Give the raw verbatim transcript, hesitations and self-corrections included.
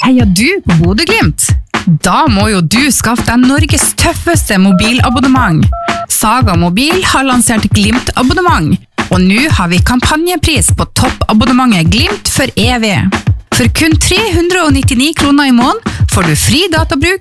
Heier du på Bodø/Glimt? Da må jo du skaffe deg Norges tøffeste mobilabonnement. Saga Mobil har lansert Glimt-abonnement, og nå har vi kampanjepris på toppabonnementet Glimt for evig. For kun tre hundre og nittini kroner i måneden får du fri databruk,